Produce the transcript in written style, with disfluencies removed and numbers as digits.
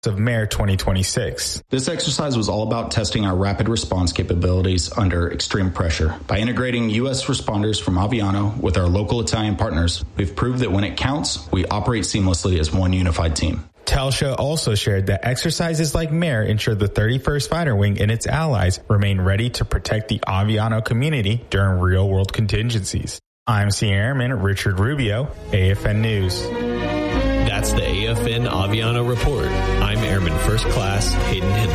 of Mare 2026. This exercise was all about testing our rapid response capabilities under extreme pressure. By integrating U.S. responders from Aviano with our local Italian partners, we've proved that when it counts, we operate seamlessly as one unified team. Telstra also shared that exercises like Mare ensure the 31st Fighter Wing and its allies remain ready to protect the Aviano community during real-world contingencies. I'm Senior Airman Richard Rubio, AFN News. That's the AFN Aviano Report. I'm Airman First Class Hayden Henry.